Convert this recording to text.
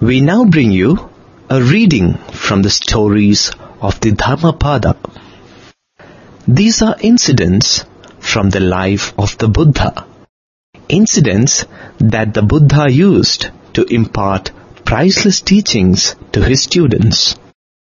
We now bring you a reading from the stories of the Dhammapada. These are incidents from the life of the Buddha. Incidents that the Buddha used to impart priceless teachings to his students.